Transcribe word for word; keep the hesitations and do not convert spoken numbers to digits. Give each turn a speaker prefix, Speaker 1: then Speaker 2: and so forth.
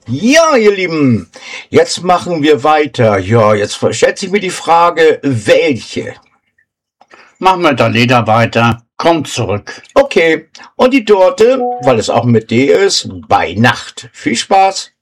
Speaker 1: Ja, ihr Lieben, jetzt machen wir weiter. Ja, jetzt stellt sich mir die Frage, welche?
Speaker 2: Machen wir da Leder weiter. Kommt zurück.
Speaker 1: Okay, und die Dorte, weil es auch mit D ist, bei Nacht. Viel Spaß!